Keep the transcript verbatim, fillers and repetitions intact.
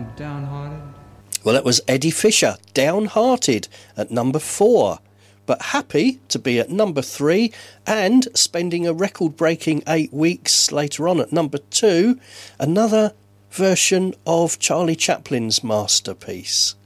on Downhearted? Well, it was Eddie Fisher, Downhearted, at number four. But happy to be at number three and spending a record-breaking eight weeks later on at number two, another version of Charlie Chaplin's masterpiece.